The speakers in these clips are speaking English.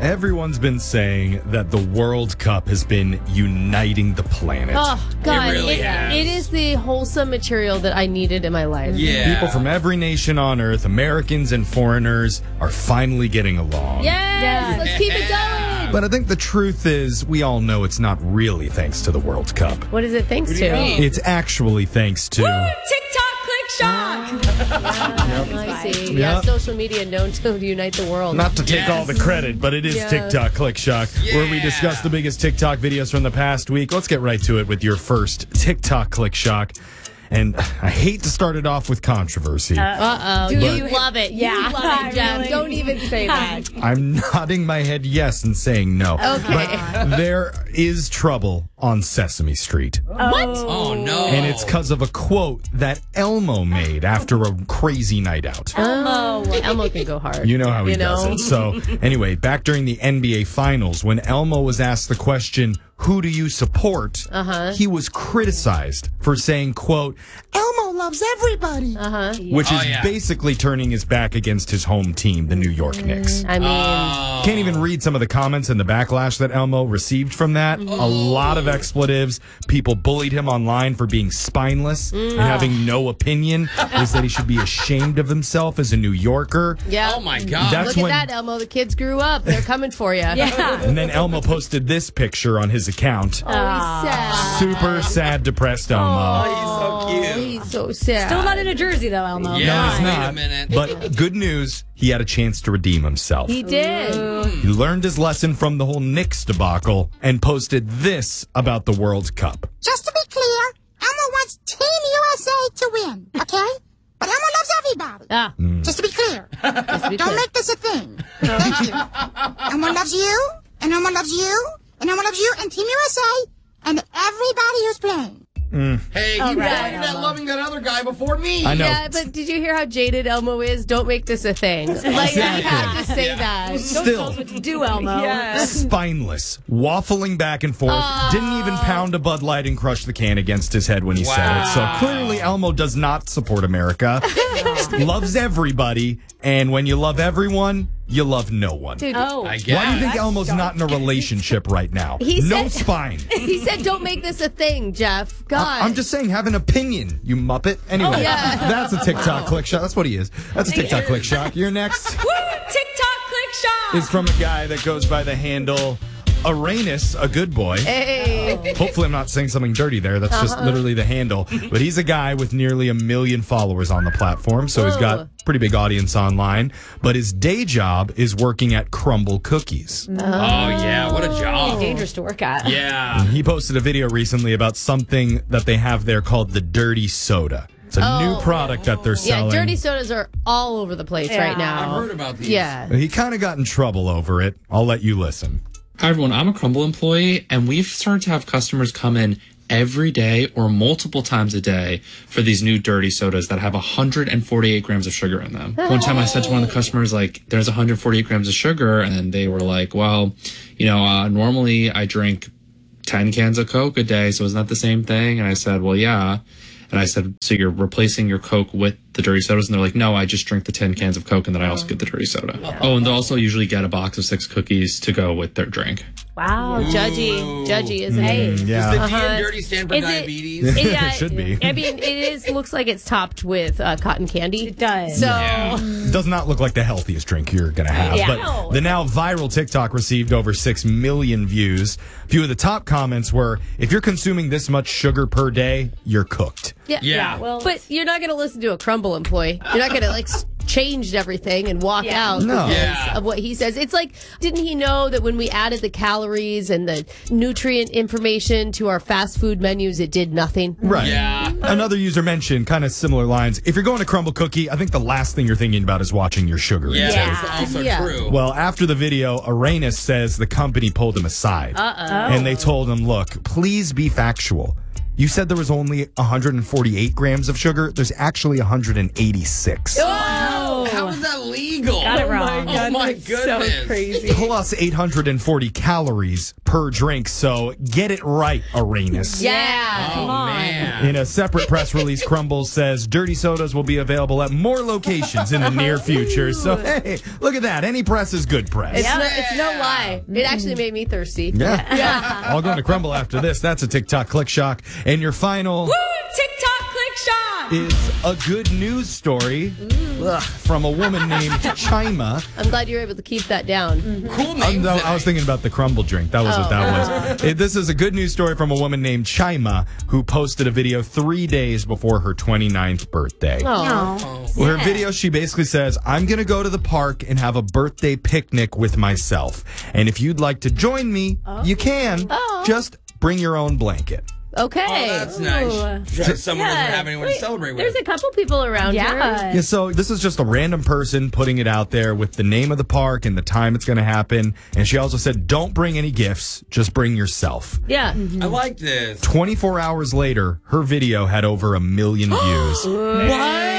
Everyone's been saying that the World Cup has been uniting the planet. Oh, God. It really has. It is the wholesome material that I needed in my life. Yeah. People from every nation on earth, Americans and foreigners, are finally getting along. Yes, let's keep it going. But I think the truth is, we all know it's not really thanks to the World Cup. What is it thanks What do you to? mean? It's actually thanks to... TikTok click shock. I see. Yep. Yeah, social media known to unite the world. Not to take all the credit, but it is Yeah. TikTok Click Shock, where we discuss the biggest TikTok videos from the past week. Let's get right to it with your first TikTok Click Shock. And I hate to start it off with controversy. Uh-oh. Do You you- love it. Yeah. You love it, Jeff. Really? Don't even say that. I'm nodding my head yes and saying no. Okay. But there is trouble on Sesame Street. What? Oh, no. And it's because of a quote that Elmo made after a crazy night out. Oh, well, Elmo can go hard. You know how he You know? does it. So, anyway, back during the NBA Finals, when Elmo was asked the question, who do you support? He was criticized for saying, quote, Elmo loves everybody. Which is basically turning his back against his home team, the New York Knicks. I mean, Can't even read some of the comments and the backlash that Elmo received from that. A lot of expletives. People bullied him online for being spineless and having no opinion. They said he should be ashamed of himself as a New Yorker. yeah. Oh, my God. That's Look when- at that, Elmo. The kids grew up. They're coming for you. Yeah. And then Elmo posted this picture on his account. Oh, he's sad. Super sad, depressed Elmo. He's so cute. He's so sad. Still not in a jersey, though, Elmo. Yeah. No, he's Wait a not. minute. But good news, he had a chance to redeem himself. He did. He learned his lesson from the whole Knicks debacle and posted this about the World Cup. Just to be clear, Elmo wants Team USA to win, okay? But Elmo loves everybody. Ah, Just to be clear. just to be Don't clear. make this a thing. Thank you. Elmo loves you, and Elmo loves you, and Elmo loves you, and Team USA, and everybody who's playing. Hey, you right, pointed at loving that other guy before me. I know. Yeah, but did you hear how jaded Elmo is? Don't make this a thing. Like, you have to say that. Don't tell Still us what to do, Elmo. spineless, waffling back and forth. Didn't even pound a Bud Light and crush the can against his head when he said it. So clearly Elmo does not support America. Loves everybody. And when you love everyone, you love no one. Dude, Oh. I guess. Why do you think Elmo's not in a relationship right now? He No said- spine. he said, don't make this a thing, Jeff. God. I'm just saying, have an opinion, you muppet. Anyway, yeah. that's a TikTok click shot. That's what he is. That's a TikTok click shot. Your next Woo! TikTok click shock. is from a guy that goes by the handle Aranus, a good boy. Hey. Hopefully I'm not saying something dirty there. That's just literally the handle. But he's a guy with nearly 1 million followers on the platform, so he's got pretty big audience online. But his day job is working at Crumble Cookies. Oh, yeah. What a job. Dangerous to work at. Yeah. He posted a video recently about something that they have there called the Dirty Soda. It's a new product that they're Yeah, selling. dirty sodas are all over the place right I've now. heard about these. Yeah. He kind of got in trouble over it. I'll let you listen. Hi, everyone. I'm a Crumble employee, and we've started to have customers come in every day or multiple times a day for these new dirty sodas that have 148 grams of sugar in them. One time I said to one of the customers, like, there's 148 grams of sugar, and they were like, well, normally I drink 10 cans of Coke a day, so isn't that the same thing? And I said, well, yeah. And I said, so you're replacing your Coke with the dirty sodas? And they're like, no, I just drink the 10 cans of Coke and then I also get the dirty soda. Oh, and they also usually get a box of 6 cookies to go with their drink. Wow, judgy, isn't it? Yeah. Does the D and dirty stand for Is it- diabetes? Yeah, It should be. I mean, looks like it's topped with cotton candy. It does. So, Does not look like the healthiest drink you're going to have. Yeah. But the now viral TikTok received over 6 million views. A few of the top comments were, if you're consuming this much sugar per day, you're cooked. Yeah. Well, but you're not going to listen to a Crumble employee. You're not going to change everything and walk out No. because Yeah. of what he says. It's like, didn't he know that when we added the calories and the nutrient information to our fast food menus, it did nothing? Right. Yeah. Another user mentioned kind of similar lines. If you're going to Crumble Cookie, I think the last thing you're thinking about is watching your sugar Yeah, intake. that's also Yeah. true. Well, after the video, Aranus says the company pulled him aside. And they told him, look, please be factual. You said there was only 148 grams of sugar. There's actually 186. How is that legal? got it wrong. Oh my goodness. So crazy. Plus 840 calories per drink. So get it right, Arenas. Yeah. Oh, Come on. man. In a separate press release, Crumble says dirty sodas will be available at more locations in the near future. So, hey, look at that. Any press is good press. It's no lie. It actually made me thirsty. Yeah. I'll go to Crumble after this. That's a TikTok Click Shock. And your final Woo! TikTok Click Shock. is a good news story from a woman named Chima. I'm glad you were able to keep that down. Cool name. No, I was thinking about the crumble drink. That was what that was. This is a good news story from a woman named Chima who posted a video 3 days before her 29th birthday. Oh. Well, her video, she basically says, I'm going to go to the park and have a birthday picnic with myself. And if you'd like to join me, you can. Just bring your own blanket. Okay. Oh, that's nice. Someone doesn't have anyone to celebrate with. There's a couple people around here. Yeah, so this is just a random person putting it out there with the name of the park and the time it's going to happen. And she also said, don't bring any gifts, just bring yourself. Yeah. I like this. 24 hours later, her video had over 1 million views. What?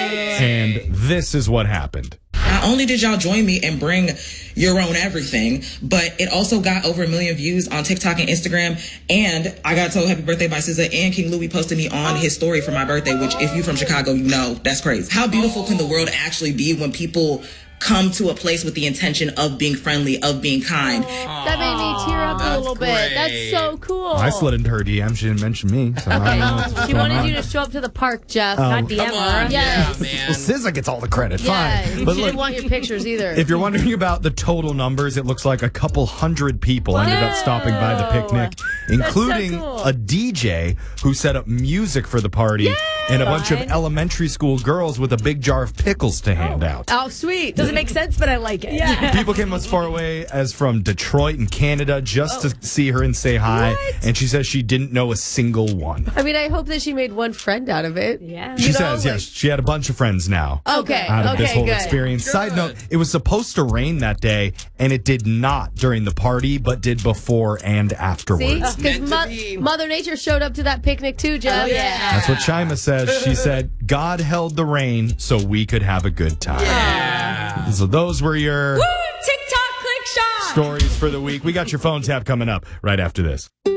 And this is what happened. Not only did y'all join me and bring your own everything, but it also got over 1 million views on TikTok and Instagram. And I got told happy birthday by SZA, and King Louis posted me on his story for my birthday, which if you from Chicago, you know that's crazy. How beautiful can the world actually be when people come to a place with the intention of being friendly, of being kind? That made me tear up a little bit. great. That's so cool. I slid into her DM. She didn't mention me. So I don't know what's She going wanted on. you to show up to the park, Jeff. Not DM Come on. her. Yes. Yeah, man. Well, SZA gets all the credit. Yeah, Fine. she But didn't look, want your pictures either. if you're wondering about the total numbers, it looks like a couple hundred people ended up stopping by the picnic, including cool. a DJ who set up music for the party and a bunch of elementary school girls with a big jar of pickles to hand out. Oh, sweet. Doesn't make sense, but I like it. Yeah. People came as far away as from Detroit and Canada just to see her and say hi. What? And she says she didn't know a single one. I mean, I hope that she made one friend out of it. Yeah. She You know, says, like- yes, she had a bunch of friends now. Okay. Out of this Okay, whole good. experience. Side note, it was supposed to rain that day, and it did not during the party, but did before and See? afterwards. Because Meant to be. Mother Nature showed up to that picnic too, Jeff. That's what Chima says. She said, God held the rain so we could have a good time. Yeah. So those were your Woo! TikTok Click Shock. stories for the week. We got your phone tap coming up right after this.